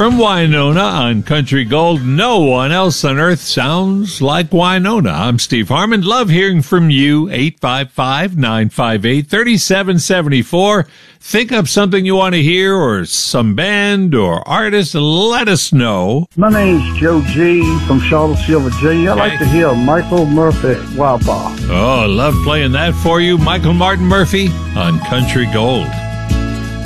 from Winona on Country Gold. No one else on earth sounds like Winona. I'm Steve Harmon. Love hearing from you. 855-958-3774. Think of something you want to hear or some band or artist, let us know. My name's Joe G. from Charlottesville, Virginia. I'd like to hear Michael Murphy, Wild Bar. Oh, I love playing that for you. Michael Martin Murphey on Country Gold.